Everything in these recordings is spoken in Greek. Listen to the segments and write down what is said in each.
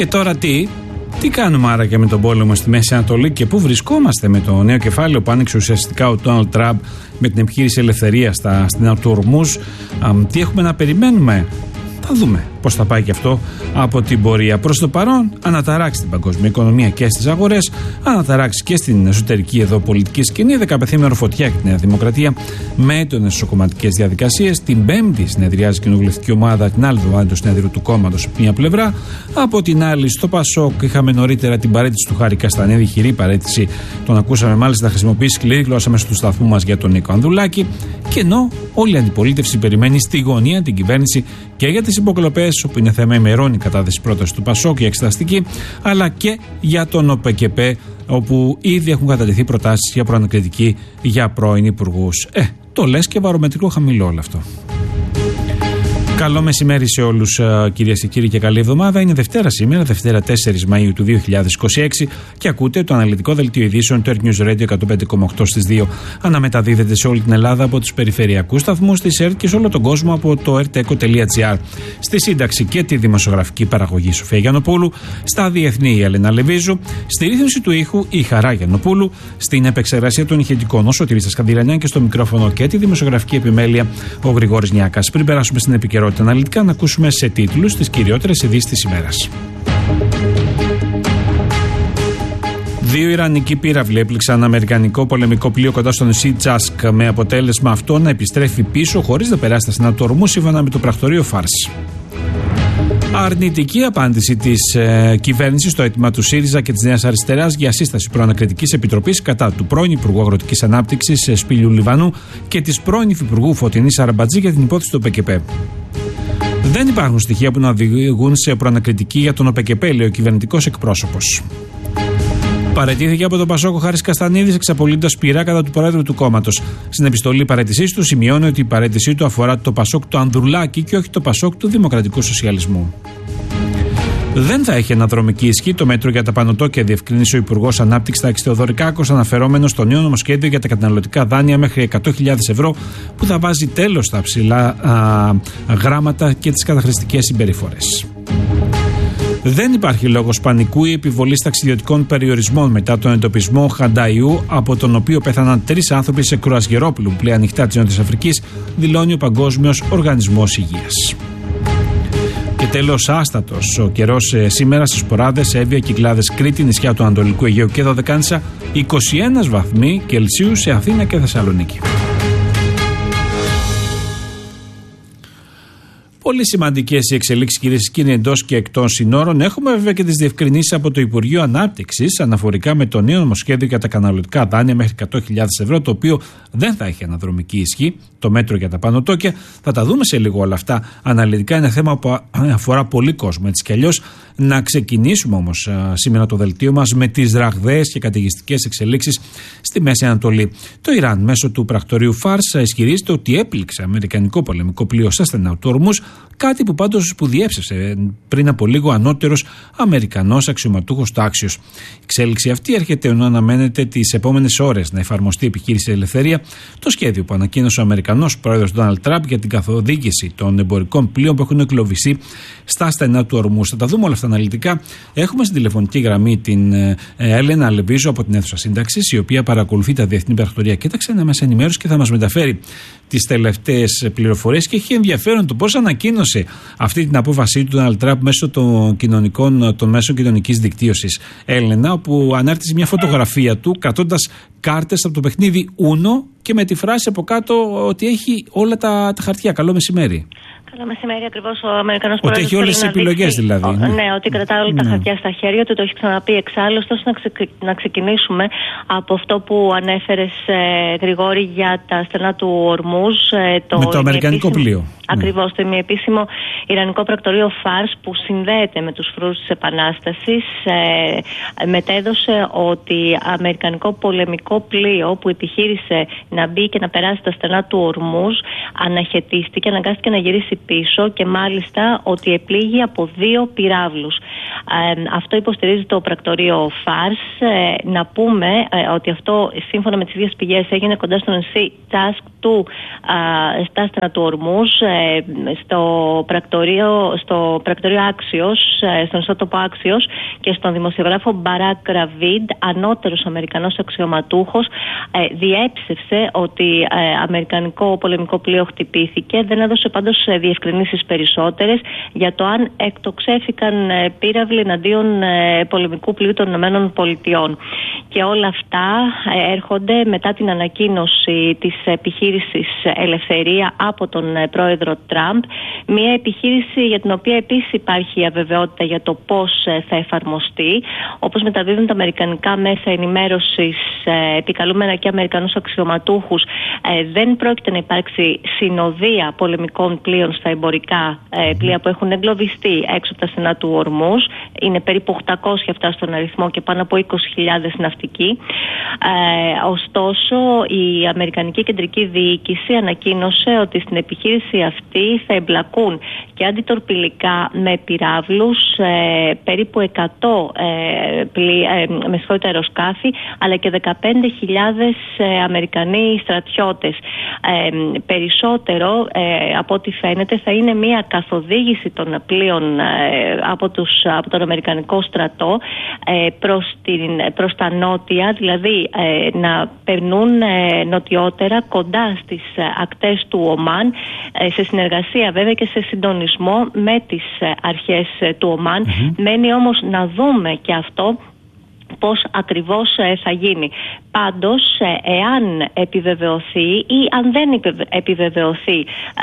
Και τώρα τι κάνουμε άραγε με τον πόλεμο στη Μέση Ανατολή και πού βρισκόμαστε με το νέο κεφάλαιο που άνοιξε ουσιαστικά ο Ντόναλντ Τραμπ με την επιχείρηση ελευθερίας στην ακτή του Ορμούζ? Τι έχουμε να περιμένουμε? Θα δούμε πώς θα πάει και αυτό από την πορεία. Προς το παρόν, αναταράξει την παγκόσμια οικονομία και στις αγορές, αναταράξει και στην εσωτερική εδώ πολιτική σκηνή. 15η φωτιά και τη Νέα Δημοκρατία με έντονες εσωκομματικές διαδικασίες. Την Πέμπτη συνεδριάζει η κοινοβουλευτική ομάδα, την άλλη εβδομάδα το συνέδριο του κόμματος από μια πλευρά. Από την άλλη, στο Πασόκ είχαμε νωρίτερα την παραίτηση του Χάρη Καστανίδη, χειρή παραίτηση. Τον ακούσαμε μάλιστα να χρησιμοποιήσει σκληρή γλώσσα μέσα του σταθμού μας για τον Νίκο Ανδουλάκη. Και ενώ όλη η αντιπολίτευση περιμένει στη γωνία την κυβέρνηση και για τις υποκλοπές, όπου είναι θέμα ημερών η κατάθεση πρόταση του Πασόκ, η εξεταστική, αλλά και για τον ΟΠΚΠ, όπου ήδη έχουν κατατεθεί προτάσεις για προανακριτική για πρώην υπουργούς. Το λες και βαρομετρικό χαμηλό όλο αυτό. Καλό μεσημέρι σε όλους, κυρίες και κύριοι, και καλή εβδομάδα. Είναι Δευτέρα σήμερα, Δευτέρα 4 Μαΐου του 2026, και ακούτε το αναλυτικό δελτίο ειδήσεων του Earth News Radio 105,8 στις 2. Αναμεταδίδεται σε όλη την Ελλάδα από τους περιφερειακούς σταθμούς της ΕΡΤ και σε όλο τον κόσμο από το erteco.gr. Στη σύνταξη και τη δημοσιογραφική παραγωγή Σοφία Γιαννοπούλου, στα διεθνή η Έλενα Λεβίζου, στη ρύθμιση του ήχου η Χαρά Γιαννοπούλου, στην επεξεργασία των ηχητικών ο Σωτήρης Σκανδυλανιάν και στο μικρόφωνο και τη δημοσιογραφική επιμέλεια ο Γρηγόρης Νιάκας. Πριν περάσουμε στην επικαιρότητα αναλυτικά, να ακούσουμε σε τίτλους τις κυριότερες ειδήσεις της ημέρας. 2 Ιρανικοί πύραυλοι έπληξαν αμερικανικό πολεμικό πλοίο κοντά στο νησί Τζάσκ, με αποτέλεσμα αυτό να επιστρέφει πίσω χωρίς να περάσει τα στενά του ορμού, σύμφωνα με το πρακτορείο Φάρς. Αρνητική απάντηση της κυβέρνησης στο αίτημα του ΣΥΡΙΖΑ και της Νέας Αριστεράς για σύσταση προανακριτικής επιτροπής κατά του πρώην Υπουργού Αγροτικής Ανάπτυξης Σπύλιου Λιβανού και της πρώην Υφυπουργού Φωτεινής Αραμπατζή για την υπόθεση του ΟΠΚΠ. Δεν υπάρχουν στοιχεία που να οδηγούν σε προανακριτική για τον ΟΠΚΠ, λέει ο κυβερνητικός εκπρόσωπος. Παραιτήθηκε από τον Πασόκ ο Χάρης Καστανίδης, εξαπολύοντας πειρά κατά του Προέδρου του κόμματος. Στην επιστολή παραίτησής του σημειώνει ότι η παραίτησή του αφορά το Πασόκ του Ανδρουλάκη και όχι το Πασόκ του Δημοκρατικού Σοσιαλισμού. Δεν θα έχει αναδρομική ισχύ το μέτρο για τα πανωτόκια, διευκρίνησε ο Υπουργός Ανάπτυξης Τάκης Θεοδωρικάκος, αναφερόμενος στο νέο νομοσχέδιο για τα καταναλωτικά δάνεια μέχρι 100.000 ευρώ, που θα βάζει τέλος στα ψηλά γράμματα και τις καταχρηστικές συμπεριφορές. Δεν υπάρχει λόγος πανικού ή επιβολής ταξιδιωτικών περιορισμών μετά τον εντοπισμό Χανταϊού, από τον οποίο πέθαναν 3 άνθρωποι σε κρουαζιερόπλου που πλέει ανοιχτά της Νότιας Αφρικής, δηλώνει ο Παγκόσμιος Οργανισμός Υγείας. Και τέλος, άστατος ο καιρός σήμερα στις Ποράδες, Εύβοια, Κυκλάδες, Κρήτη, νησιά του Ανατολικού Αιγαίου και Δωδεκάνησα, 21 βαθμοί Κελσίου σε Αθήνα και Θεσσαλονίκη. Πολύ σημαντικές οι εξελίξεις, κυρίες και κύριοι, εντός και εκτός συνόρων. Έχουμε βέβαια και τις διευκρινήσεις από το Υπουργείο Ανάπτυξης αναφορικά με το νέο νομοσχέδιο για τα καταναλωτικά δάνεια μέχρι 100.000 ευρώ, το οποίο δεν θα έχει αναδρομική ισχύ, το μέτρο για τα πανωτόκια. Θα τα δούμε σε λίγο όλα αυτά αναλυτικά. Είναι θέμα που αφορά πολύ κόσμο, έτσι κι αλλιώς. Να ξεκινήσουμε όμως σήμερα το δελτίο μας με τις ραγδαίες και καταιγιστικές εξελίξεις στη Μέση Ανατολή. Το Ιράν, μέσω του πρακτορείου Φάρς, ισχυρίζεται ότι έπληξε αμερικανικό πολεμικό πλοίο στα στενά του Ορμούζ, κάτι που πάντως που διέψευσε πριν από λίγο ανώτερος Αμερικανός αξιωματούχος τάξιος. Η εξέλιξη αυτή έρχεται ενώ αναμένεται τις επόμενες ώρες να εφαρμοστεί η επιχείρηση Ελευθερία, το σχέδιο που ανακοίνωσε ο Αμερικανός πρόεδρος Ντόναλντ Τραμπ για την καθοδήγηση των εμπορικών πλοίων που έχουν εγκλωβιστεί στα στενά του Ορμούζ. Θα τα δούμε όλα αυτά αναλυτικά. Έχουμε στην τηλεφωνική γραμμή την Έλενα Λεβίζου από την αίθουσα σύνταξης, η οποία παρακολουθεί τα διεθνή πρακτορεία και τα ξένα μέσα ενημέρωση και θα μας μεταφέρει τις τελευταίες πληροφορίες. Και έχει ενδιαφέρον το πώς ανακοίνωσε αυτή την απόφασή του Ντόναλντ Τραμπ μέσω των μέσων κοινωνικής δικτύωσης. Έλενα, όπου ανάρτησε μια φωτογραφία του κρατώντας κάρτες από το παιχνίδι Uno και με τη φράση από κάτω ότι έχει όλα τα χαρτιά. Καλό μεσημέρι. Καλό μεσημέρι, ακριβώς ο Αμερικανός πρόεδρος. Ότι έχει όλες τις επιλογές δηλαδή. Ναι, ότι κρατάει όλα τα χαρτιά στα χέρια του, το έχει ξαναπεί εξάλλου. Ωστόσο, να ξεκινήσουμε από αυτό που ανέφερες, Γρηγόρη, για τα στενά του Ορμούζ. Με το αμερικανικό πλοίο. Ακριβώς, το ημιεπίσημο Ιρανικό πρακτορείο Φάρς, που συνδέεται με τους φρουρούς της Επανάστασης, μετέδωσε ότι αμερικανικό πολεμικό πλοίο που επιχείρησε να μπει και να περάσει τα στενά του Ορμούζ αναχαιτίστηκε, αναγκάστηκε να γυρίσει πίσω και μάλιστα ότι επλήγει από 2 πυράβλους. Αυτό υποστηρίζει το πρακτορείο Φάρς. Να πούμε ότι αυτό, σύμφωνα με τις ίδιες πηγές, έγινε κοντά στο νησί Τάσκ στα στενά του Ορμούζ, στο πρακτορείο Άξιος, στον ιστότοπο Άξιος, και στον δημοσιογράφο Μπαράκ Ραβίντ, ανώτερος Αμερικανός αξιωματούχος, διέψευσε ότι αμερικανικό πολεμικό πλοίο χτυπήθηκε. Δεν έδωσε πάντως διευκρινήσεις περισσότερες για το αν εκτοξεύθηκαν πύραυλοι εναντίον πολεμικού πλοίου των ΗΠΑ. Και όλα αυτά έρχονται μετά την ανακοίνωση της επιχείρησης Ελευθερία από τον πρόεδρο Τραμπ. Μια επιχείρηση για την οποία επίσης υπάρχει αβεβαιότητα για το πώς θα εφαρμοστεί. Όπως μεταδίδουν τα αμερικανικά μέσα ενημέρωσης, επικαλούμενα και αμερικανούς αξιωματούχους, δεν πρόκειται να υπάρξει συνοδεία πολεμικών πλοίων στα εμπορικά πλοία που έχουν εγκλωβιστεί έξω από τα στενά του Ορμούζ. Είναι περίπου 800 αυτά στον αριθμό και πάνω από 20.000 ναυτικοί. Ωστόσο, η Αμερικανική Κεντρική Διοίκηση ανακοίνωσε ότι στην επιχείρηση αυτή θα εμπλακούν και αντιτορπιλικά με πυράβλους, περίπου 100 αεροσκάφη, αλλά και 15.000 Αμερικανοί στρατιώτες. Περισσότερο, από ό,τι φαίνεται, θα είναι μια καθοδήγηση των πλοίων από τον Αμερικανικό στρατό προς τα νότια, δηλαδή να περνούν νοτιότερα κοντά στις ακτές του Ομάν, σε συνεργασία βέβαια και σε συντονισμό με τις αρχές του Ομάν. Μένει όμως να δούμε και αυτό πώς ακριβώς θα γίνει. Πάντως, εάν επιβεβαιωθεί ή αν δεν επιβεβαιωθεί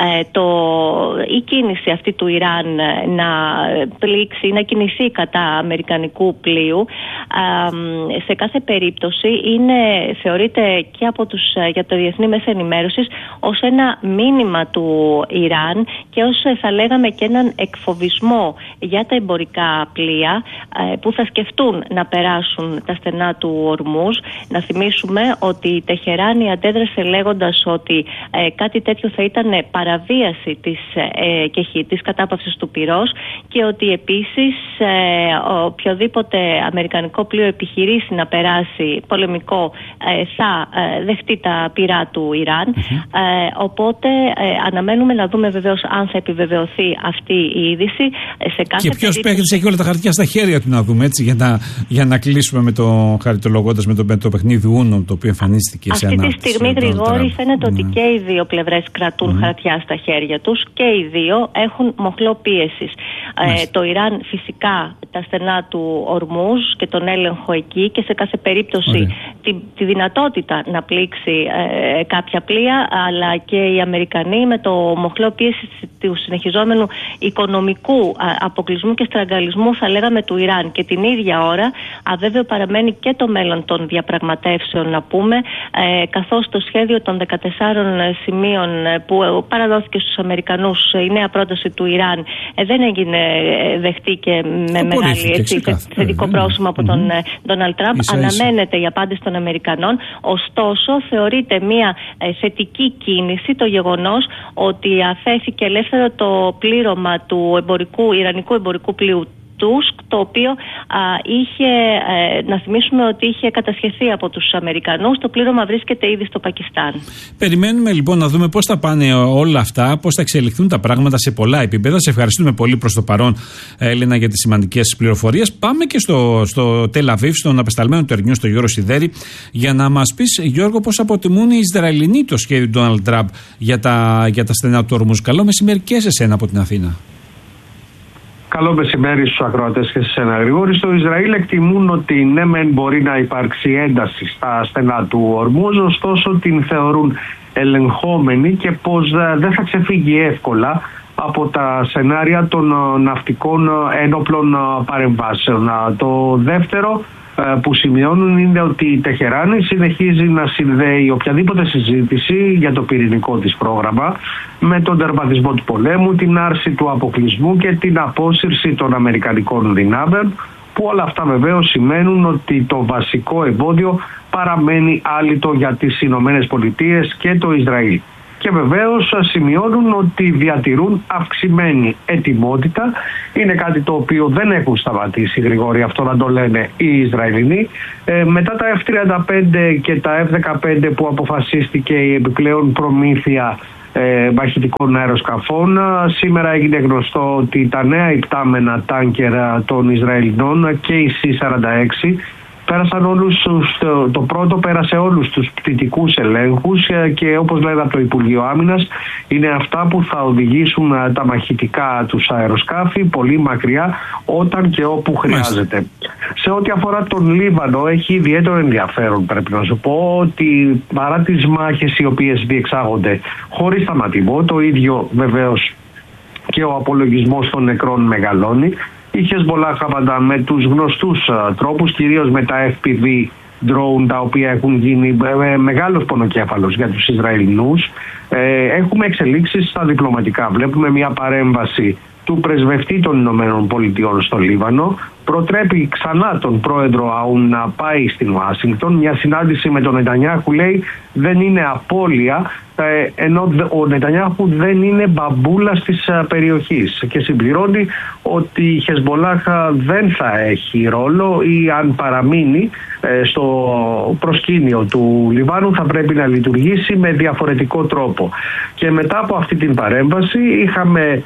η κίνηση αυτή του Ιράν να πλήξει ή να κινηθεί κατά αμερικανικού πλοίου, σε κάθε περίπτωση θεωρείται και για το διεθνή μέσα ενημέρωσης ως ένα μήνυμα του Ιράν και ως, θα λέγαμε, και έναν εκφοβισμό για τα εμπορικά πλοία που θα σκεφτούν να περάσουν τα στενά του Ορμούζ. Να θυμίσουμε ότι η Τεχεράνη αντέδρασε λέγοντας ότι κάτι τέτοιο θα ήταν παραβίαση της κατάπαυσης του πυρός, και ότι επίσης οποιοδήποτε αμερικανικό πλοίο επιχειρήσει να περάσει πολεμικό θα δεχτεί τα πυρά του Ιράν. Οπότε αναμένουμε να δούμε βεβαίως αν θα επιβεβαιωθεί αυτή η είδηση. Και ποιος παίχτης έχει όλα τα χαρτιά στα χέρια του, να δούμε έτσι, για να κλείσουμε με το χαριτολογώντας με το παιχνίδι Ούνο, το οποίο εμφανίστηκε σε ένα. Αυτή τη στιγμή, Γρηγόρη, φαίνεται ότι και οι δύο πλευρές κρατούν χαρτιά στα χέρια τους και οι δύο έχουν μοχλό πίεσης. Το Ιράν φυσικά τα στενά του Ορμούζ και τον έλεγχο εκεί, και σε κάθε περίπτωση τη δυνατότητα να πλήξει κάποια πλοία, αλλά και οι Αμερικανοί με το μοχλό πίεσης του συνεχιζόμενου οικονομικού αποκλεισμού και στραγγαλισμού, θα λέγαμε, του Ιράν. Και την ίδια ώρα αβέβαιο παραμένει και το μέλλον των διαπραγματεύσεων, να πούμε, καθώς το σχέδιο των 14 σημείων που παραδόθηκε στους Αμερικανούς, η νέα πρόταση του Ιράν, δεν έγινε δεκτή και με μεγάλη θετικό πρόσημο από τον Ντόναλντ Τραμπ. Αναμένεται η απάντηση των Αμερικανών. Ωστόσο, θεωρείται μια θετική κίνηση το γεγονός ότι αφέθηκε ελεύθερο το πλήρωμα του ιρανικού εμπορικού πλοίου Τούσκ, το οποίο να θυμίσουμε ότι είχε κατασχεθεί από τους Αμερικανούς. Το πλήρωμα βρίσκεται ήδη στο Πακιστάν. Περιμένουμε λοιπόν να δούμε πώς θα πάνε όλα αυτά, πώς θα εξελιχθούν τα πράγματα σε πολλά επίπεδα. Σε ευχαριστούμε πολύ προς το παρόν, Έλενα, για τις σημαντικές πληροφορίες. Πάμε και στο Τελ Αβίβ, στον απεσταλμένο του Ερνιού, στο Γιώργο Σιδέρη, για να μας πεις, Γιώργο, πώς αποτιμούν οι Ισραηλινοί το σχέδιο του Ντόναλντ Τραμπ για τα στενά του Ορμούζ. Καλό μεσημέρι και σε εσένα από την Αθήνα. Καλό μεσημέρι στους ακροατές και σε εσένα, Γρηγόρη. Στο Ισραήλ εκτιμούν ότι ναι, μεν μπορεί να υπάρξει ένταση στα στενά του Ορμούζ, ωστόσο την θεωρούν ελεγχόμενη και πως δεν θα ξεφύγει εύκολα από τα σενάρια των ναυτικών ένοπλων παρεμβάσεων. Το δεύτερο που σημειώνουν είναι ότι η Τεχεράνη συνεχίζει να συνδέει οποιαδήποτε συζήτηση για το πυρηνικό της πρόγραμμα με τον τερματισμό του πολέμου, την άρση του αποκλεισμού και την απόσυρση των αμερικανικών δυνάμεων, που όλα αυτά βεβαίως σημαίνουν ότι το βασικό εμπόδιο παραμένει άλυτο για τις Ηνωμένες Πολιτείες και το Ισραήλ. και βεβαίως σημειώνουν ότι διατηρούν αυξημένη ετοιμότητα. Είναι κάτι το οποίο δεν έχουν σταματήσει, Γρηγόρη, αυτό να το λένε οι Ισραηλινοί. Μετά τα F-35 και τα F-15 που αποφασίστηκε η επιπλέον προμήθεια μαχητικών αεροσκαφών, σήμερα έγινε γνωστό ότι τα νέα υπτάμενα τάνκερ των Ισραηλινών και οι C-46 το πρώτο πέρασε όλους τους πτυτικούς ελέγχους και όπως λένε από το Υπουργείο Άμυνας, είναι αυτά που θα οδηγήσουν τα μαχητικά τους αεροσκάφη πολύ μακριά όταν και όπου χρειάζεται. Σε ό,τι αφορά τον Λίβανο, έχει ιδιαίτερο ενδιαφέρον, πρέπει να σου πω, ότι παρά τις μάχες οι οποίες διεξάγονται χωρίς σταματημό, το ίδιο βεβαίως και ο απολογισμός των νεκρών μεγαλώνει. Η Χεσμπολάχ με τους γνωστούς τρόπους, κυρίως με τα FPV drone, τα οποία έχουν γίνει μεγάλος πονοκέφαλος για τους Ισραηλινούς. Έχουμε εξελίξεις στα διπλωματικά. Βλέπουμε μια παρέμβαση του πρεσβευτή των Ηνωμένων Πολιτειών στο Λίβανο. Προτρέπει ξανά τον πρόεδρο Αούν να πάει στην Ουάσιγκτον. Μια συνάντηση με τον Νετανιάχου, λέει, δεν είναι απώλεια, ενώ ο Νετανιάχου δεν είναι μπαμπούλας της περιοχής. Και συμπληρώνει ότι η Χεσμπολάχ δεν θα έχει ρόλο ή αν παραμείνει στο προσκήνιο του Λιβάνου θα πρέπει να λειτουργήσει με διαφορετικό τρόπο. Και μετά από αυτή την παρέμβαση είχαμε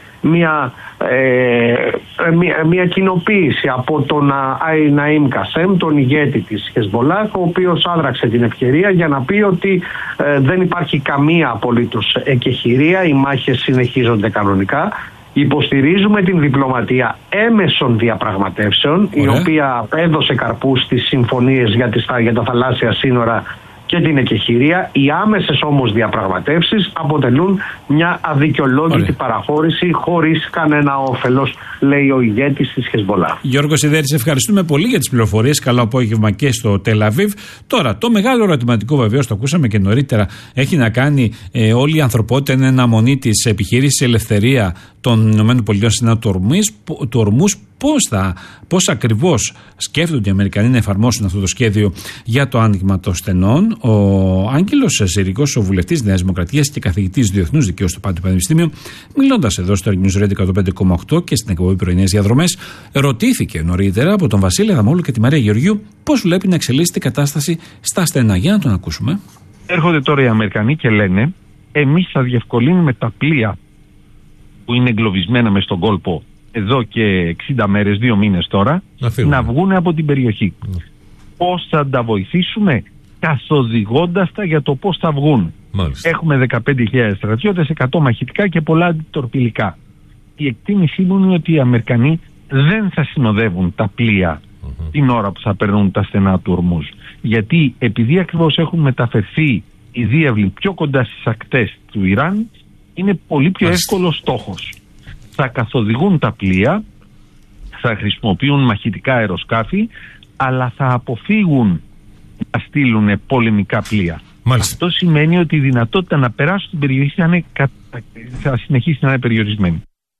μια κοινοποίηση από τον Ναΐμ Κασέμ, τον ηγέτη της Χεσμπολάχ, ο οποίος άδραξε την ευκαιρία για να πει ότι δεν υπάρχει καμία απολύτως εκεχηρία, οι μάχες συνεχίζονται κανονικά. Υποστηρίζουμε την διπλωματία έμεσων διαπραγματεύσεων, η οποία έδωσε καρπούς στις συμφωνίες για τα θαλάσσια σύνορα και την εκεχηρία. Οι άμεσες όμως διαπραγματεύσεις αποτελούν μια αδικαιολόγητη παραχώρηση χωρίς κανένα όφελος, λέει ο ηγέτης της Χεσμπολάχ. Γιώργο Σιδέρη, σε ευχαριστούμε πολύ για τις πληροφορίες. Καλό απόγευμα και στο Τελ Αβίβ. Τώρα, το μεγάλο ερωτηματικό, βεβαίως, το ακούσαμε και νωρίτερα, έχει να κάνει όλη η ανθρωπότητα είναι αναμονή της επιχείρησης Ελευθερία των ΗΠΑ στην του Ορμούς. Πώς ακριβώς σκέφτονται οι Αμερικανοί να εφαρμόσουν αυτό το σχέδιο για το άνοιγμα των στενών. Ο Άγγελος Συρικός, ο βουλευτής Νέας Δημοκρατίας και καθηγητής διεθνούς δικαίου στο Πάντιο Πανεπιστήμιο, μιλώντας εδώ στο News Radio 105,8 και στην εκπομπή Πρωινές Διαδρομές, ρωτήθηκε νωρίτερα από τον Βασίλη Αδαμόλου και τη Μαρία Γεωργίου πώς βλέπει να εξελίσσεται η κατάσταση στα στενά. Για να τον ακούσουμε. Έρχονται τώρα οι Αμερικανοί και λένε, εμείς θα διευκολύνουμε τα πλοία που είναι εγκλωβισμένα μες στον κόλπο εδώ και 60 μέρες, 2 μήνες τώρα, να βγουν από την περιοχή. Πώς θα τα βοηθήσουμε? Καθοδηγώντας τα για το πώς θα βγουν. Μάλιστα. Έχουμε 15.000 στρατιώτες, 100 μαχητικά και πολλά αντιτορπιλικά. Η εκτίμησή μου είναι ότι οι Αμερικανοί δεν θα συνοδεύουν τα πλοία την ώρα που θα περνούν τα στενά του Ορμούζ. Γιατί επειδή ακριβώς έχουν μεταφερθεί οι διάβλοι πιο κοντά στις ακτές του Ιράν, είναι πολύ πιο εύκολος στόχος. Θα καθοδηγούν τα πλοία, θα χρησιμοποιούν μαχητικά αεροσκάφη, αλλά θα αποφύγουν να στείλουν πολεμικά πλοία. Αυτό σημαίνει ότι η δυνατότητα να περάσουν την περιοχή θα συνεχίσει να είναι περιορισμένη.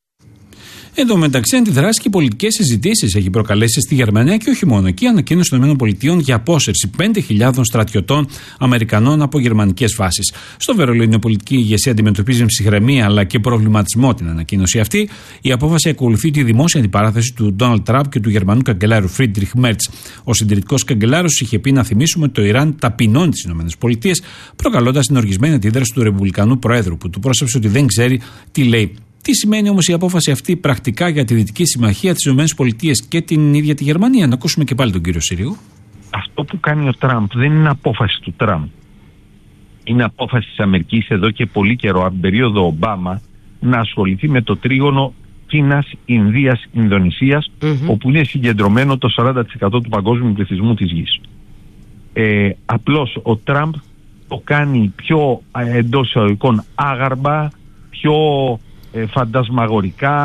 Εν τω μεταξύ, αντιδράσεις και πολιτικές συζητήσεις έχει προκαλέσει στη Γερμανία και όχι μόνο. Εκεί ανακοίνωση των ΗΠΑ για απόσυρση 5.000 στρατιωτών Αμερικανών από γερμανικές βάσεις. Στο Βερολίνο, η πολιτική ηγεσία αντιμετωπίζει με ψυχραιμία αλλά και προβληματισμό την ανακοίνωση αυτή. Η απόφαση ακολουθεί τη δημόσια αντιπαράθεση του Ντόναλντ Τραμπ και του Γερμανού καγκελάρου Φρίντριχ Μέρτς. Ο συντηρητικός καγκελάρος είχε πει, να θυμίσουμε, ότι το Ιράν ταπεινώνει τις ΗΠΑ, προκαλώντας την οργισμένη αντίδραση του Ρεπουμπλικανού Προέδρου, που του πρόσεψε ότι δεν ξέρει τι λέει. Τι σημαίνει όμως η απόφαση αυτή πρακτικά για τη Δυτική Συμμαχία, τις ΗΠΑ και την ίδια τη Γερμανία? Να ακούσουμε και πάλι τον κύριο Σύριο. Αυτό που κάνει ο Τραμπ δεν είναι απόφαση του Τραμπ. Είναι απόφαση της Αμερικής εδώ και πολύ καιρό, από την περίοδο Ομπάμα, να ασχοληθεί με το τρίγωνο Κίνας, Ινδίας, Ινδονησίας, όπου είναι συγκεντρωμένο το 40% του παγκόσμιου πληθυσμού της γης. Απλώς ο Τραμπ το κάνει πιο εντός εισαγωγικών άγαρμα, πιο φαντασμαγορικά,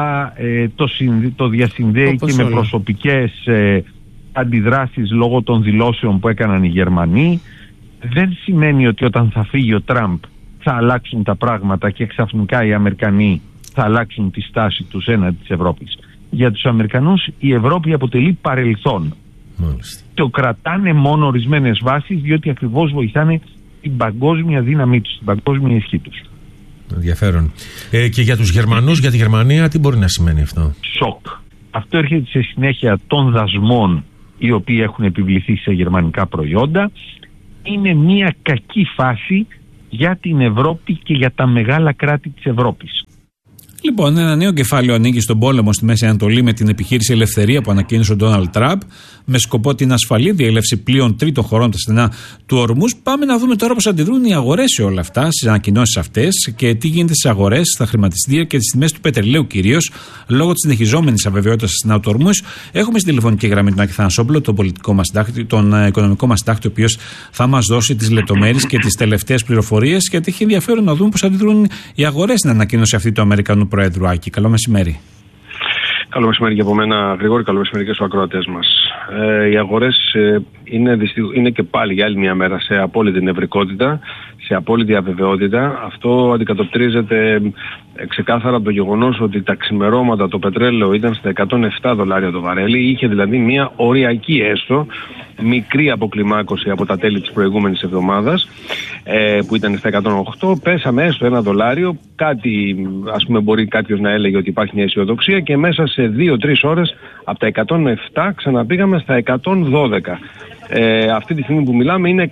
το διασυνδέει και με προσωπικές αντιδράσεις λόγω των δηλώσεων που έκαναν οι Γερμανοί. Δεν σημαίνει ότι όταν θα φύγει ο Τραμπ θα αλλάξουν τα πράγματα και ξαφνικά οι Αμερικανοί θα αλλάξουν τη στάση τους έναντι της Ευρώπης. Για τους Αμερικανούς η Ευρώπη αποτελεί παρελθόν. Το κρατάνε μόνο ορισμένες βάσεις, διότι ακριβώς βοηθάνε την παγκόσμια δύναμή τους, την παγκόσμια ισχύ τους. Ενδιαφέρον. Και για τους Γερμανούς, για τη Γερμανία, τι μπορεί να σημαίνει αυτό? Σοκ. Αυτό έρχεται σε συνέχεια των δασμών οι οποίοι έχουν επιβληθεί σε γερμανικά προϊόντα. Είναι μια κακή φάση για την Ευρώπη και για τα μεγάλα κράτη της Ευρώπης. Λοιπόν, ένα νέο κεφάλαιο ανοίγει στον πόλεμο στη Μέση Ανατολή με την επιχείρηση Ελευθερία που ανακοίνωσε ο Ντόναλντ Τραμπ, με σκοπό την ασφαλή διέλευση πλοίων τρίτων χωρών τα στενά του Ορμούζ. Πάμε να δούμε τώρα πώς αντιδρούν οι αγορές σε όλα αυτά, στις ανακοινώσεις αυτές και τι γίνεται στις αγορές, στα χρηματιστήρια και τις τιμές του πετρελαίου κυρίως, λόγω της συνεχιζόμενης αβεβαιότητας στα στενά του Ορμούζ. Έχουμε στη τηλεφωνική γραμμή τον Άκη Θανασόπουλο, τον οικονομικό μας συντάκτη, ο οποίος θα μας δώσει τις λεπτομέρειες και τις τελευταίες πληροφορίες, γιατί έχει ενδιαφέρον να δούμε πώς αντιδρούν οι αγορές στην ανακοίνωση αυτή του Αμερικανού Προέδρου. Άκη, καλό μεσημέρι. Καλό μεσημέρι και από μένα, Γρηγόρη, καλό μεσημέρι και στους ακροατές μας. Οι αγορές είναι και πάλι για άλλη μια μέρα σε απόλυτη νευρικότητα, σε απόλυτη αβεβαιότητα. Αυτό αντικατοπτρίζεται ξεκάθαρα από το γεγονός ότι τα ξημερώματα το πετρέλαιο ήταν στα $107 το βαρέλι, είχε δηλαδή μια οριακή έστω μικρή αποκλιμάκωση από τα τέλη της προηγούμενης εβδομάδας που ήταν στα 108, πέσαμε έστω $1, κάτι ας πούμε μπορεί κάποιος να έλεγε ότι υπάρχει μια αισιοδοξία και μέσα σε 2-3 ώρες από τα 107 ξαναπήγαμε στα 112. Αυτή τη στιγμή που μιλάμε είναι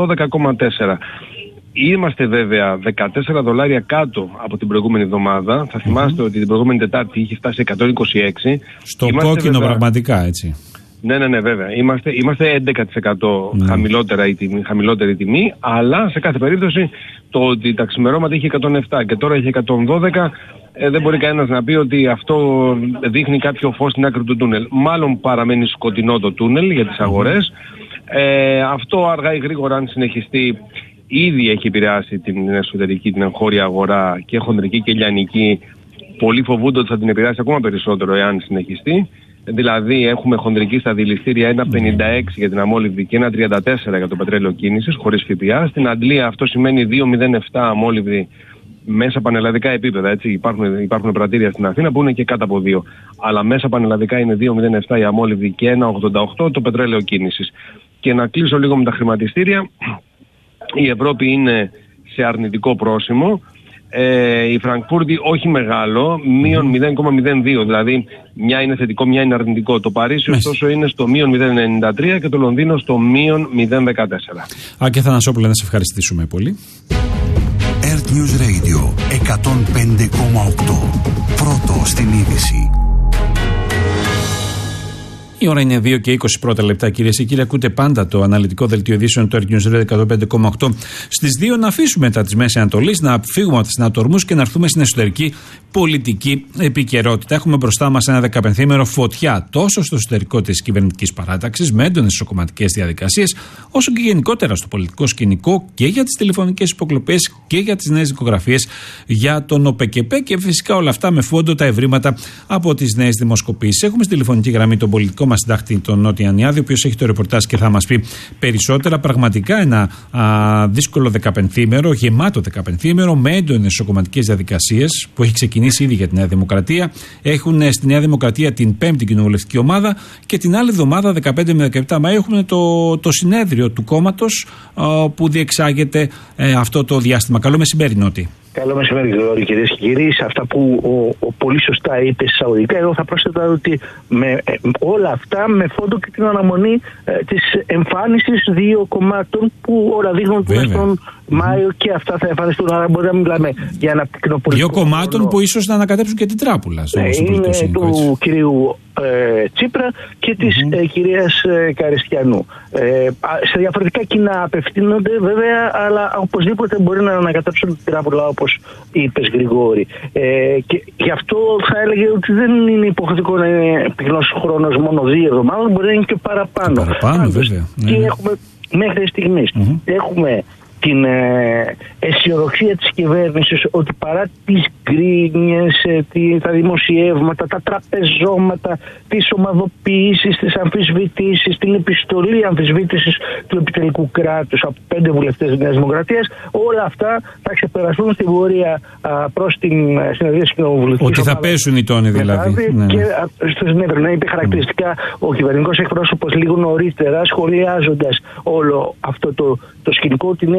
112,4. Είμαστε βέβαια $14 κάτω από την προηγούμενη εβδομάδα. Θα θυμάστε ότι την προηγούμενη Τετάρτη είχε φτάσει 126. Στο κόκκινο βέβαια, πραγματικά έτσι. Ναι, βέβαια. Είμαστε 11% χαμηλότερη τιμή, αλλά σε κάθε περίπτωση το ότι τα ξημερώματα είχε 107 και τώρα είχε 112, δεν μπορεί κανένας να πει ότι αυτό δείχνει κάποιο φως στην άκρη του τούνελ. Μάλλον παραμένει σκοτεινό το τούνελ για τις αγορές. Αυτό αργά ή γρήγορα, αν συνεχιστεί, ήδη έχει επηρεάσει την εσωτερική, την εγχώρια αγορά και χονδρική και λιανική. Πολλοί φοβούνται ότι θα την επηρεάσει ακόμα περισσότερο εάν συνεχιστεί. Δηλαδή έχουμε χονδρική στα δηληστήρια 1,56 για την αμόλυβδη και 1,34 για το πετρέλαιο κίνησης χωρίς ΦΠΑ. Στην Αντλία αυτό σημαίνει 2,07 αμόλυβδη μέσα πανελλαδικά επίπεδα. Έτσι. Υπάρχουν πρατήρια στην Αθήνα που είναι και κάτω από 2. Αλλά μέσα πανελλαδικά είναι 2,07 η αμόλυβδη και 1,88 το πετρέλαιο κίνησης. Και να κλείσω λίγο με τα χρηματιστήρια. Η Ευρώπη είναι σε αρνητικό πρόσημο. Η Φραγκφούρτη όχι μεγάλο, μείον 0,02, δηλαδή μια είναι θετικό, μια είναι αρνητικό. Το Παρίσι ωστόσο είναι στο μείον 0,93 και το Λονδίνο στο μείον 0,14. Άκη Θανασόπουλε, να σε ευχαριστήσουμε πολύ. Earth News Radio 105,8. Πρώτο στην είδηση. Η ώρα είναι 2 και 20 πρώτα λεπτά, κυρίες και κύριοι. Ακούτε πάντα το αναλυτικό δελτίο ειδήσεων του Earth News Radio 105,8. Στις 2 να αφήσουμε μετά της Μέσης Ανατολής, να φύγουμε από τις συνατορμούς και να έρθουμε στην εσωτερική πολιτική επικαιρότητα. Έχουμε μπροστά μας ένα 15ημερο φωτιά τόσο στο εσωτερικό της κυβερνητικής παράταξης, με έντονες ισοκομματικές διαδικασίες, όσο και γενικότερα στο πολιτικό σκηνικό και για τις τηλεφωνικές υποκλοπές και για τις νέες δικογραφίες για τον ΟΠΕΚΕΠΕ και φυσικά όλα αυτά με φόντο τα ευρήματα από τις νέες δημοσκοπήσεις. Έχουμε στη τηλεφωνική γραμμή τον πολιτικό μας συντάκτη, τον Νότι Ανιάδη, ο οποίος έχει το ρεπορτάζ και θα μας πει περισσότερα. Πραγματικά ένα δύσκολο 15ημερο, γεμάτο 15ημερο, με έντονες ισοκομματικές διαδικασίες που έχει ξεκινήσει ήδη για τη Νέα Δημοκρατία. Έχουν στη Νέα Δημοκρατία την 5η κοινοβουλευτική ομάδα και την άλλη εβδομάδα, 15 με 17 Μαΐου, έχουμε το συνέδριο του κόμματος που διεξάγεται αυτό το διάστημα. Καλό μεσημέρι, Νότι. Καλό μεσημέρι, Γρηγόρη, κυρίες και κύριοι. Σε αυτά που πολύ σωστά είπε εισαγωγικά, εγώ θα πρόσθετα ότι με όλα αυτά με φόντο και την αναμονή της εμφάνισης δύο κομμάτων που όλα δείχνουν τουλάχιστον Μάιο και αυτά θα εμφανιστούν. Άρα μπορεί να μιλάμε για ένα πυκνό πολιτικό. Δύο κομμάτων που ίσως να ανακατέψουν και την τράπουλα. Είναι του κυρίου Τσίπρα και της κυρίας Καριστιανού. Σε διαφορετικά κοινά απευθύνονται βέβαια, αλλά οπωσδήποτε μπορεί να ανακατέψουν την τράπουλα, όπως είπες, Γρηγόρη. Και γι' αυτό θα έλεγε ότι δεν είναι υποχρεωτικό να είναι πυκνός χρόνος μόνο 2 εβδομάδες, μπορεί να είναι και παραπάνω. Βέβαια. Και έχουμε μέχρι στιγμής έχουμε την αισιοδοξία της κυβέρνησης ότι παρά τις γκρίνιες, τα δημοσιεύματα, τα τραπεζώματα, τις ομαδοποιήσεις, τις αμφισβητήσεις, την επιστολή αμφισβήτησης του επιτελικού κράτους από 5 βουλευτές της Νέας Δημοκρατίας, όλα αυτά θα ξεπεραστούν στην πορεία προς την συνεδρίαση κοινοβουλευτικής. Ότι θα πέσουν οι τόνοι δηλαδή. Και στο συνέδριο να είπε χαρακτηριστικά ο κυβερνητικός εκπρόσωπος λίγο νωρίτερα, σχολιάζοντας όλο αυτό το σκηνικό, ότι ναι,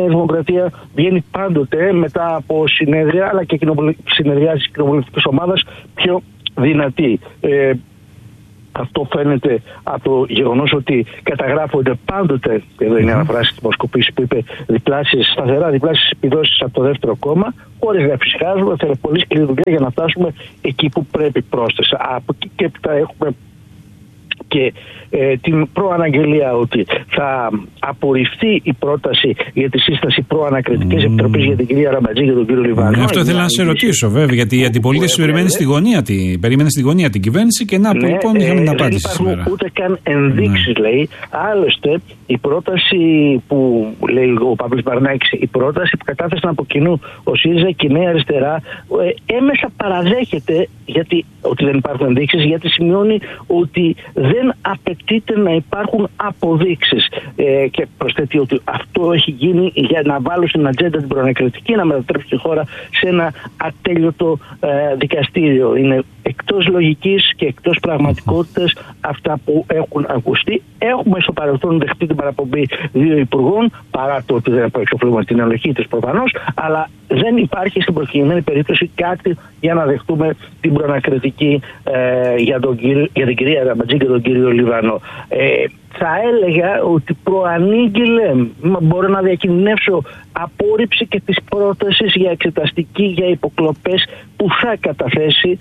Δημοκρατία βγαίνει πάντοτε μετά από συνέδρια αλλά και συνεδριάσεις κοινοβουλευτικής ομάδας πιο δυνατή. Αυτό φαίνεται από το γεγονός ότι καταγράφονται πάντοτε, εδώ είναι αναφράση της δημοσκοπήσης που είπε σταθερά διπλάσιες επιδόσεις από το δεύτερο κόμμα, χωρίς να φυσικάζουμε, θέλει πολύ σκληρή δουλειά για να φτάσουμε εκεί που πρέπει πρόσθεσα. Από εκεί και έπειτα έχουμε και την προαναγγελία ότι θα απορριφθεί η πρόταση για τη σύσταση προανακριτικής επιτροπής για την κυρία Ραμπατζή και τον κύριο Λιβάνο. Αυτό ήθελα να σε ρωτήσω, βέβαια, γιατί η αντιπολίτευση περίμενε στη γωνία την κυβέρνηση και να που λοιπόν είχαμε την απάντηση σήμερα. Δεν υπάρχουν ούτε καν ενδείξεις, λέει. Άλλωστε, η πρόταση που λέει ο Παύλος Μπαρνάκης, η πρόταση που κατάθεσαν από κοινού ο ΣΥΡΙΖΑ και η Νέα Αριστερά, έμεσα παραδέχεται ότι δεν υπάρχουν ενδείξεις, γιατί σημειώνει ότι δεν απαιτείται να υπάρχουν αποδείξεις. Και προσθέτει ότι αυτό έχει γίνει για να βάλουν στην ατζέντα την προανακριτική, να μετατρέψει τη χώρα σε ένα ατέλειωτο δικαστήριο. Είναι εκτός λογικής και εκτός πραγματικότητας αυτά που έχουν ακουστεί. Έχουμε στο παρελθόν δεχτεί την παραπομπή 2 υπουργών, παρά το ότι δεν εξοφλούμε την αναλογή της προφανώς, αλλά δεν υπάρχει στην προκειμένη περίπτωση κάτι για να δεχτούμε την προανακριτική για την κυρία Ραμπατζή και τον κύριο Λιβάνο. Θα έλεγα ότι προανήγγειλε, μπορώ να διακινδυνεύσω, απόρριψη και της πρότασης για εξεταστική για υποκλοπές που θα καταθέσει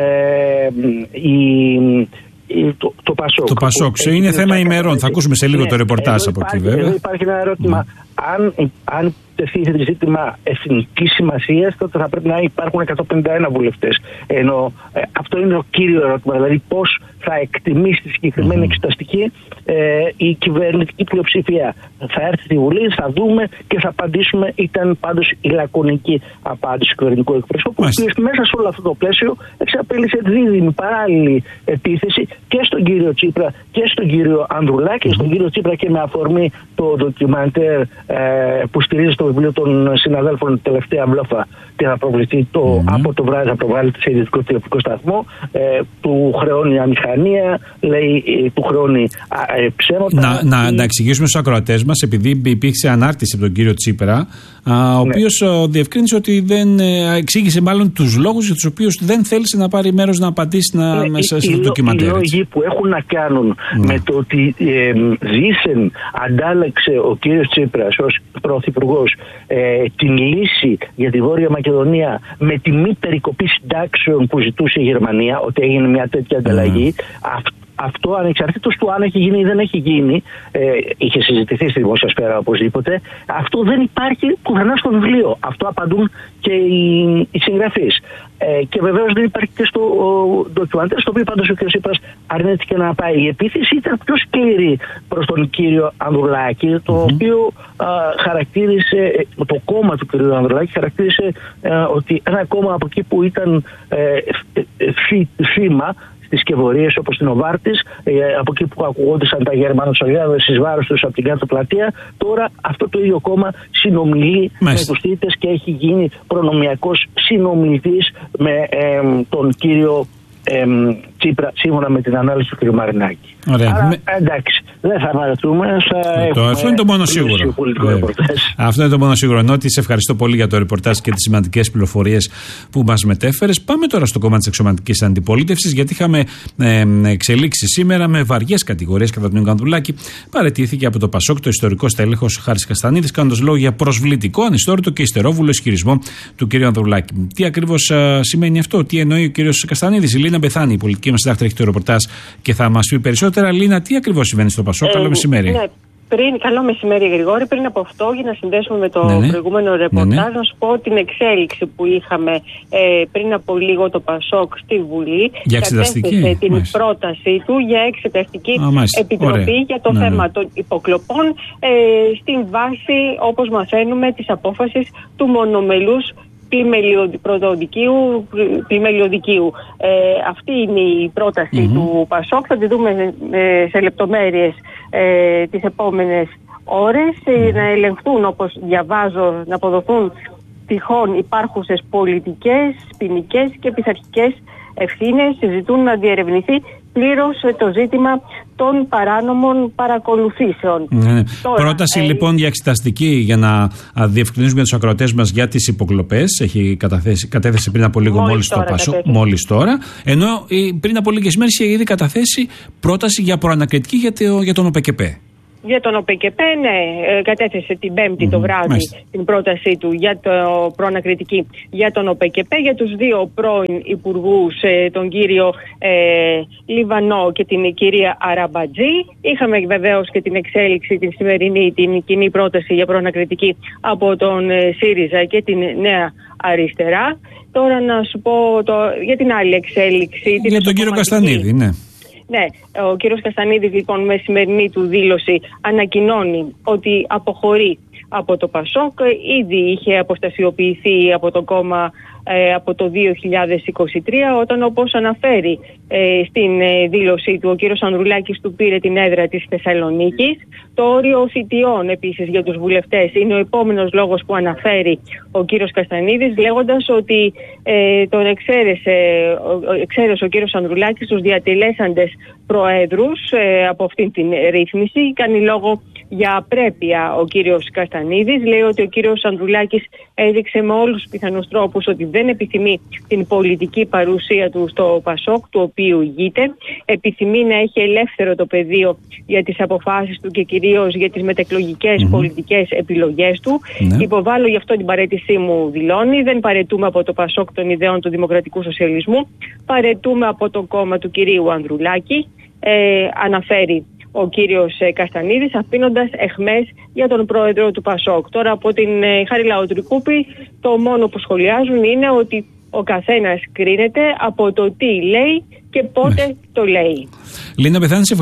το Πασόκ. Το Πασόκ είναι θέμα ημερών. Θα ακούσουμε σε λίγο το ρεπορτάζ από εκεί, βέβαια. Εδώ υπάρχει ένα ερώτημα. Αν τεθεί ζήτημα εθνικής σημασίας, τότε θα πρέπει να υπάρχουν 151 βουλευτές. Ενώ αυτό είναι το κύριο ερώτημα. Δηλαδή, πώς θα εκτιμήσει τη συγκεκριμένη εξεταστική η κυβερνητική πλειοψηφία. Θα έρθει στη Βουλή, θα δούμε και θα απαντήσουμε. Ήταν πάντως η λακωνική απάντηση του κυβερνητικού εκπροσώπου, που μέσα σε όλο αυτό το πλαίσιο εξαπέλυσε δίδυμη παράλληλη επίθεση και στον κύριο Τσίπρα και στον κύριο Ανδρουλάκη. Στον κύριο Τσίπρα και με αφορμή το ντοκιμαντέρ που στηρίζει το βιβλίο των συναδέλφων τελευταία μπλόφα και θα προβληθεί από το βράδυ, θα προβάλλεται σε ιδιωτικό τηλεοπτικό σταθμό. Του χρεώνει αμηχανία, λέει, του χρεώνει ψέματα. Να εξηγήσουμε στους ακροατές μας, επειδή υπήρξε ανάρτηση από τον κύριο Τσίπρα, ο οποίος διευκρίνησε ότι δεν εξήγησε μάλλον τους λόγους για τους οποίους δεν θέλησε να πάρει μέρος να απαντήσει μέσα στο ντοκιμαντέρ. Οι λόγοι που έχουν να κάνουν με το ότι δήθεν αντάλλαξε ο κύριος Τσίπρας ως πρωθυπουργός την λύση για τη Βόρεια Μακεδονία με τη μη περικοπή συντάξεων που ζητούσε η Γερμανία, ότι έγινε μια τέτοια ανταλλαγή. Αυτό ανεξαρτήτως του αν έχει γίνει ή δεν έχει γίνει, είχε συζητηθεί στη δημόσια σφαίρα οπωσδήποτε, αυτό δεν υπάρχει πουθενά στο βιβλίο. Αυτό απαντούν και οι συγγραφείς. Και βεβαίως δεν υπάρχει και στο ντοκιμαντέρ, στο οποίο πάντως ο κ. Τσίπρας αρνήθηκε να πάει. Η επίθεση ήταν πιο σκληρή προς τον κύριο Ανδρουλάκη, το οποίο χαρακτήρισε, το κόμμα του κ. Ανδρουλάκη χαρακτήρισε ότι ένα κόμμα από εκεί που ήταν θύμα τις σκευωρίες όπως την Οβάρτης, από εκεί που ακουγόντουσαν τα γερμανοτσολιάδες εις βάρος τους από την κάτω πλατεία, τώρα αυτό το ίδιο κόμμα συνομιλεί με τους θύτες και έχει γίνει προνομιακός συνομιλητής με τον κύριο Τσίπρα, σύμφωνα με την ανάλυση του κ. Μαρινάκη. Άρα, εντάξει, δεν θα βαρεθούμε. Αυτό είναι το μόνο σίγουρο. Αυτό είναι το μόνο σίγουρο. Νότι, σε ευχαριστώ πολύ για το ρεπορτάζ και τις σημαντικές πληροφορίες που μας μετέφερες. Πάμε τώρα στο κόμμα της εξωματικής αντιπολίτευσης, γιατί είχαμε εξελίξει σήμερα με βαριές κατηγορίες κατά τον Ανδρουλάκη. Παραιτήθηκε από το Πασόκ το ιστορικό στέλεχος Χάρης Καστανίδης, κάνοντας λόγο για προσβλητικό, ανιστόρητο και υστερόβουλο ισχυρισμό του κ. Ανδρουλάκη. Τι ακριβώς σημαίνει αυτό, τι εννοεί ο κ. Καστανίδης? Η Λίνα Μπεθάνη, η πολιτική μας συντάκτρια, έχει το ρεπορτάζ και θα μας πει περισσότερα. Λίνα, τι ακριβώς συμβαίνει στο Πασόκ? Καλό μεσημέρι. Ναι. Καλό μεσημέρι, Γρηγόρη. Πριν από αυτό, για να συνδέσουμε με το προηγούμενο ρεπορτάζ, να σου πω την εξέλιξη που είχαμε πριν από λίγο το Πασόκ στη Βουλή. Για εξεταστική. Κατέθεσε την πρότασή του για εξεταστική επιτροπή για το θέμα των υποκλοπών στην βάση, όπως μαθαίνουμε, της απόφασης του μονομελούς πλημελιωδικίου. Αυτή είναι η πρόταση του Πασόκ. Θα τη δούμε σε λεπτομέρειες τις επόμενες ώρες. Να ελεγχθούν, όπως διαβάζω, να αποδοθούν τυχόν υπάρχουσες πολιτικές, ποινικές και πειθαρχικές ευθύνες. Συζητούν να διερευνηθεί πλήρως το ζήτημα των παράνομων παρακολουθήσεων. Τώρα, πρόταση λοιπόν για εξεταστική, για να διευκρινίσουμε τους ακροατές μας για τις υποκλοπές, έχει κατέθεσει πριν από λίγο μόλις το Πασόκ, μόλις τώρα, ενώ πριν από λίγες μέρες είχε ήδη καταθέσει πρόταση για προανακριτική για τον ΟΠΕΚΕΠΕ. Για τον ΟΠΕΚΕΠΕ, ναι, κατέθεσε την Πέμπτη το βράδυ την πρότασή του για το προανακριτική για τον ΟΠΕΚΕΠΕ, για τους δύο πρώην υπουργούς, τον κύριο Λιβανό και την κυρία Αραμπατζή. Είχαμε βεβαίως και την εξέλιξη την σημερινή, την κοινή πρόταση για προανακριτική από τον ΣΥΡΙΖΑ και την Νέα Αριστερά. Τώρα να σου πω για την άλλη εξέλιξη. Για τον κύριο Καστανίδη, ναι. Ναι, ο κύριος Καστανίδης λοιπόν με σημερινή του δήλωση ανακοινώνει ότι αποχωρεί από το Πασόκ. Ήδη είχε αποστασιοποιηθεί από το κόμμα από το 2023, όταν, όπως αναφέρει στην δήλωσή του, ο κύριος Ανδρουλάκης του πήρε την έδρα της Θεσσαλονίκης. Το όριο θητιών επίσης για τους βουλευτές είναι ο επόμενος λόγος που αναφέρει ο κύριος Καστανίδης, λέγοντας ότι τον εξαίρεσε ο κύριος Ανδρουλάκης τους διατελέσαντες προέδρους από αυτήν την ρύθμιση. Κάνει λόγο για απρέπεια ο κύριος Καστανίδης. Λέει ότι ο κύριος Ανδρουλάκης έδειξε με όλους τους πιθανούς τρόπους ότι δεν επιθυμεί την πολιτική παρουσία του στο Πασόκ, του οποίου ηγείται. Επιθυμεί να έχει ελεύθερο το πεδίο για τις αποφάσεις του και κυρίως για τις μετεκλογικές πολιτικές επιλογές του. Υποβάλλω γι' αυτό την παραίτησή μου, δηλώνει. Δεν παραιτούμε από το Πασόκ των ιδεών του δημοκρατικού σοσιαλισμού. Παραιτούμε από το κόμμα του κυρίου Ανδρουλάκη, αναφέρει ο κύριος Καστανίδης, αφήνοντας εχμές για τον πρόεδρο του Πασόκ. Τώρα από την Χάρη Λαοτρικούπη το μόνο που σχολιάζουν είναι ότι ο καθένας κρίνεται από το τι λέει και πότε το λέει. Λίνα Πεθάνη,